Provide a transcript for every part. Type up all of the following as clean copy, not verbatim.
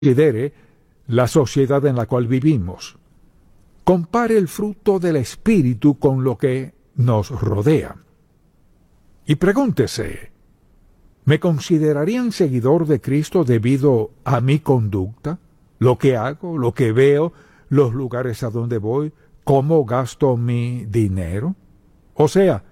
considere la sociedad en la cual vivimos. Compare el fruto del Espíritu con lo que nos rodea. Y pregúntese, ¿me considerarían seguidor de Cristo debido a mi conducta? ¿Lo que hago, lo que veo, los lugares a donde voy, cómo gasto mi dinero? O sea,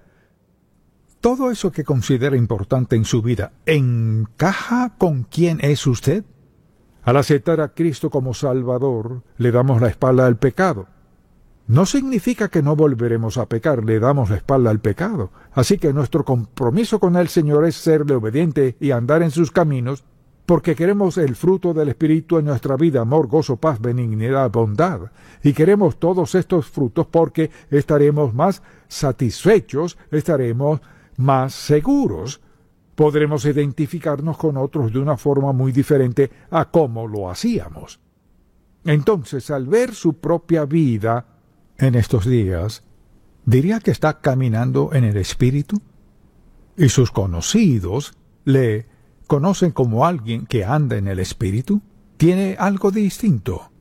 todo eso que considera importante en su vida, ¿encaja con quién es usted? Al aceptar a Cristo como Salvador, le damos la espalda al pecado. No significa que no volveremos a pecar, le damos la espalda al pecado. Así que nuestro compromiso con el Señor es serle obediente y andar en sus caminos, porque queremos el fruto del Espíritu en nuestra vida, amor, gozo, paz, benignidad, bondad. Y queremos todos estos frutos porque estaremos más satisfechos, estaremos más seguros. Podremos identificarnos con otros de una forma muy diferente a cómo lo hacíamos. Entonces, al ver su propia vida en estos días, ¿diría que está caminando en el Espíritu? ¿Y sus conocidos le conocen como alguien que anda en el Espíritu? ¿Tiene algo distinto?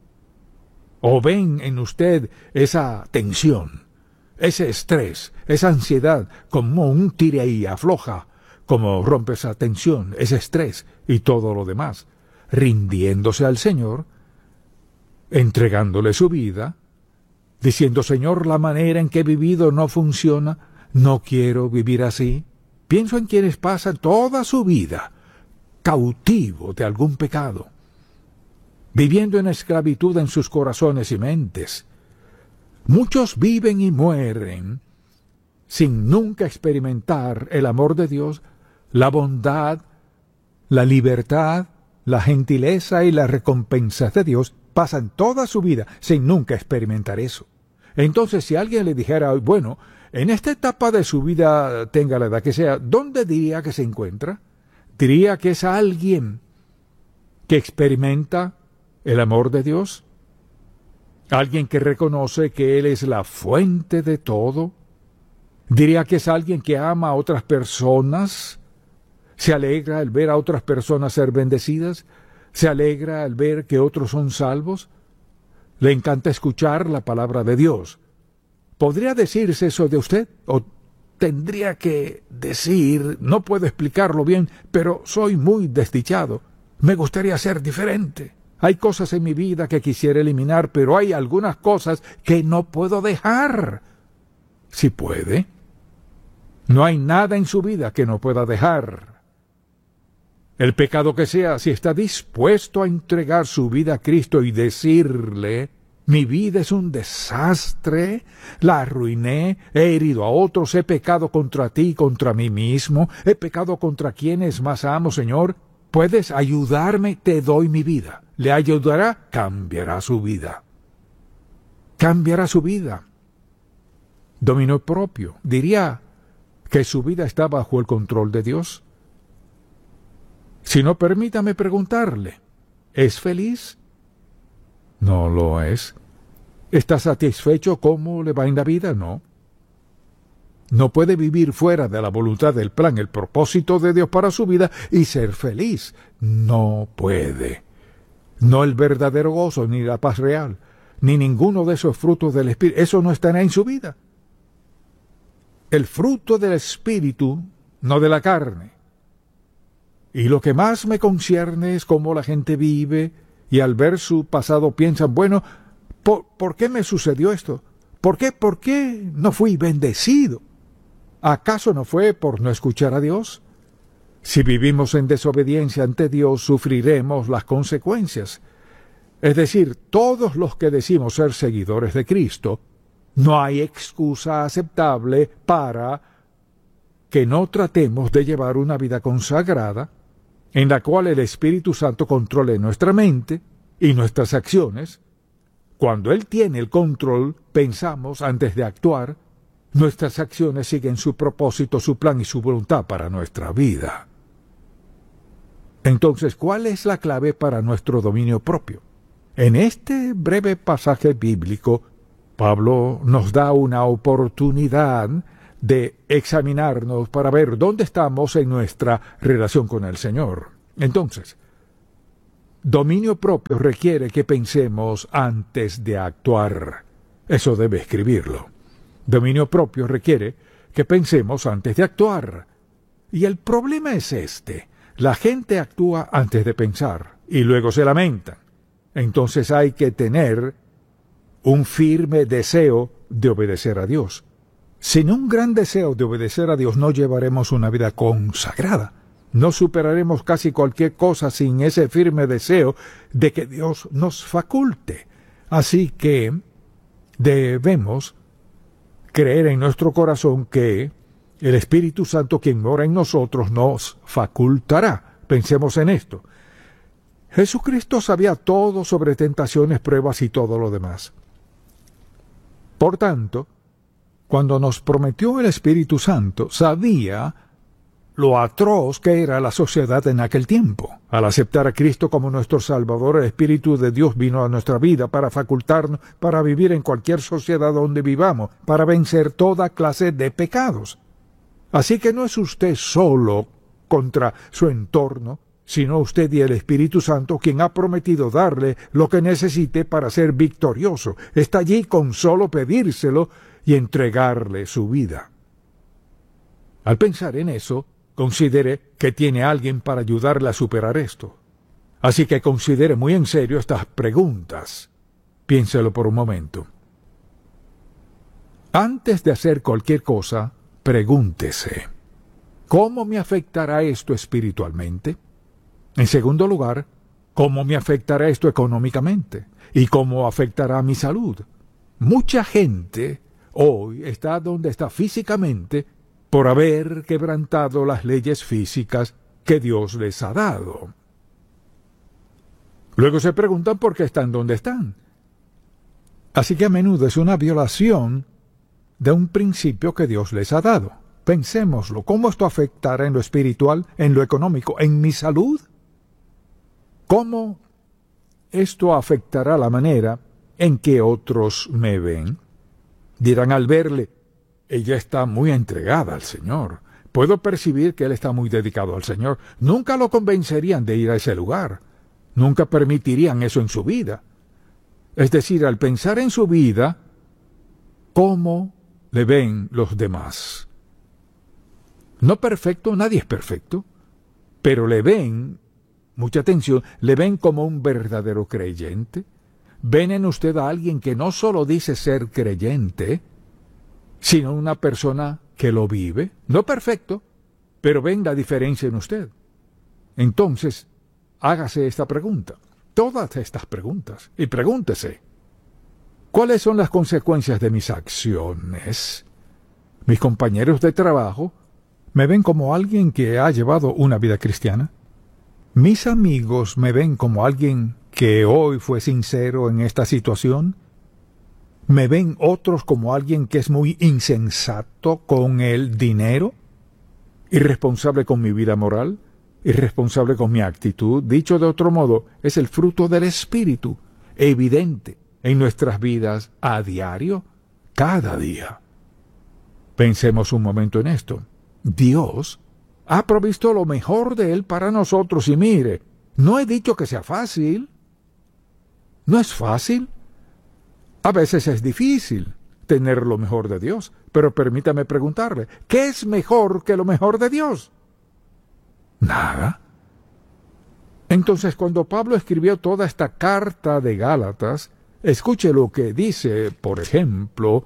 ¿O ven en usted esa tensión, ese estrés, esa ansiedad, como un tire y afloja, como rompe esa tensión, ese estrés y todo lo demás, rindiéndose al Señor, entregándole su vida, diciendo, Señor, la manera en que he vivido no funciona, no quiero vivir así? Pienso en quienes pasan toda su vida cautivos de algún pecado, viviendo en esclavitud en sus corazones y mentes. Muchos viven y mueren sin nunca experimentar el amor de Dios, la bondad, la libertad, la gentileza y las recompensas de Dios. Pasan toda su vida sin nunca experimentar eso. Entonces, si alguien le dijera hoy, bueno, en esta etapa de su vida, tenga la edad que sea, ¿dónde diría que se encuentra? ¿Diría que es alguien que experimenta el amor de Dios? ¿Alguien que reconoce que Él es la fuente de todo? ¿Diría que es alguien que ama a otras personas? ¿Se alegra al ver a otras personas ser bendecidas? ¿Se alegra al ver que otros son salvos? ¿Le encanta escuchar la palabra de Dios? ¿Podría decirse eso de usted? ¿O tendría que decir, no puedo explicarlo bien, pero soy muy desdichado? Me gustaría ser diferente. Hay cosas en mi vida que quisiera eliminar, pero hay algunas cosas que no puedo dejar. ¿Sí puede? No hay nada en su vida que no pueda dejar. El pecado que sea, si está dispuesto a entregar su vida a Cristo y decirle, mi vida es un desastre, la arruiné, he herido a otros, he pecado contra ti y contra mí mismo, he pecado contra quienes más amo, Señor, ¿puedes ayudarme? Te doy mi vida. ¿Le ayudará? Cambiará su vida. Cambiará su vida. Dominio propio. Diría que su vida está bajo el control de Dios. Si no, permítame preguntarle, ¿es feliz? No lo es. ¿Está satisfecho cómo le va en la vida? No. No puede vivir fuera de la voluntad del plan, el propósito de Dios para su vida y ser feliz. No puede. No el verdadero gozo, ni la paz real, ni ninguno de esos frutos del Espíritu. Eso no estará en su vida. El fruto del Espíritu, no de la carne. Y lo que más me concierne es cómo la gente vive y al ver su pasado piensan, bueno, ¿por qué me sucedió esto? ¿Por qué no fui bendecido? ¿Acaso no fue por no escuchar a Dios? Si vivimos en desobediencia ante Dios, sufriremos las consecuencias. Es decir, todos los que decimos ser seguidores de Cristo, no hay excusa aceptable para que no tratemos de llevar una vida consagrada, en la cual el Espíritu Santo controle nuestra mente y nuestras acciones. Cuando Él tiene el control, pensamos antes de actuar, nuestras acciones siguen su propósito, su plan y su voluntad para nuestra vida. Entonces, ¿cuál es la clave para nuestro dominio propio? En este breve pasaje bíblico, Pablo nos da una oportunidad de examinarnos para ver dónde estamos en nuestra relación con el Señor. Entonces, Dominio propio requiere que pensemos antes de actuar. Eso debe escribirlo. Dominio propio requiere que pensemos antes de actuar. Y el problema es este. La gente actúa antes de pensar y luego se lamentan. Entonces hay que tener un firme deseo de obedecer a Dios. Sin un gran deseo de obedecer a Dios no llevaremos una vida consagrada. No superaremos casi cualquier cosa sin ese firme deseo de que Dios nos faculte. Así que debemos creer en nuestro corazón que el Espíritu Santo, quien mora en nosotros, nos facultará. Pensemos en esto. Jesucristo sabía todo sobre tentaciones, pruebas y todo lo demás. Por tanto, cuando nos prometió el Espíritu Santo, sabía lo atroz que era la sociedad en aquel tiempo. Al aceptar a Cristo como nuestro Salvador, el Espíritu de Dios vino a nuestra vida para facultarnos para vivir en cualquier sociedad donde vivamos, para vencer toda clase de pecados. Así que no es usted solo contra su entorno, sino usted y el Espíritu Santo quien ha prometido darle lo que necesite para ser victorioso. Está allí con solo pedírselo y entregarle su vida. Al pensar en eso, considere que tiene alguien para ayudarle a superar esto. Así que considere muy en serio estas preguntas. Piénselo por un momento. Antes de hacer cualquier cosa, pregúntese, ¿cómo me afectará esto espiritualmente? En segundo lugar, ¿cómo me afectará esto económicamente? ¿Y cómo afectará mi salud? Mucha gente hoy está donde está físicamente por haber quebrantado las leyes físicas que Dios les ha dado. Luego se preguntan por qué están donde están. Así que a menudo es una violación de un principio que Dios les ha dado. Pensémoslo, ¿cómo esto afectará en lo espiritual, en lo económico, en mi salud? ¿Cómo esto afectará la manera en que otros me ven? Dirán al verle, ella está muy entregada al Señor. Puedo percibir que él está muy dedicado al Señor. Nunca lo convencerían de ir a ese lugar. Nunca permitirían eso en su vida. Es decir, al pensar en su vida, ¿cómo le ven los demás? No perfecto, nadie es perfecto, pero le ven, mucha atención, le ven como un verdadero creyente. Ven en usted a alguien que no solo dice ser creyente, sino una persona que lo vive, no perfecto, pero ven la diferencia en usted. Entonces, hágase esta pregunta, todas estas preguntas, y pregúntese, ¿cuáles son las consecuencias de mis acciones? Mis compañeros de trabajo me ven como alguien que ha llevado una vida cristiana. Mis amigos me ven como alguien que hoy fue sincero en esta situación. ¿Me ven otros como alguien que es muy insensato con el dinero? ¿Irresponsable con mi vida moral? ¿Irresponsable con mi actitud? Dicho de otro modo, es el fruto del Espíritu, evidente en nuestras vidas a diario, cada día. Pensemos un momento en esto. Dios ha provisto lo mejor de Él para nosotros y mire, no he dicho que sea fácil. No es fácil. A veces es difícil tener lo mejor de Dios, pero permítame preguntarle, ¿qué es mejor que lo mejor de Dios? Nada. Entonces, cuando Pablo escribió toda esta carta de Gálatas, escuche lo que dice, por ejemplo,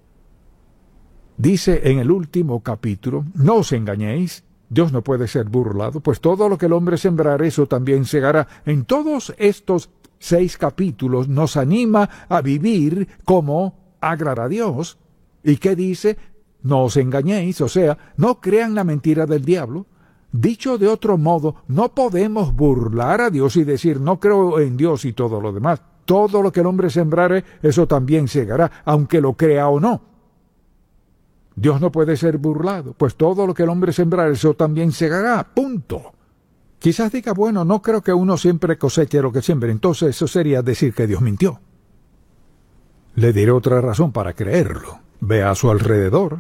dice en el último capítulo, no os engañéis, Dios no puede ser burlado, pues todo lo que el hombre sembrare, eso también segará. En todos estos 6 capítulos nos anima a vivir como agrada a Dios. ¿Y qué dice? No os engañéis, o sea, no crean la mentira del diablo. Dicho de otro modo, no podemos burlar a Dios y decir no creo en Dios y todo lo demás. Todo lo que el hombre sembrare, eso también segará, aunque lo crea o no. Dios no puede ser burlado, pues todo lo que el hombre sembrare, eso también segará, punto. Quizás diga, bueno, no creo que uno siempre coseche lo que siembre, entonces eso sería decir que Dios mintió. Le diré otra razón para creerlo. Vea a su alrededor.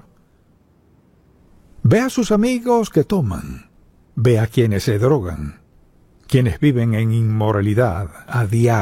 Ve a sus amigos que toman. Ve a quienes se drogan. quienes viven en inmoralidad a diario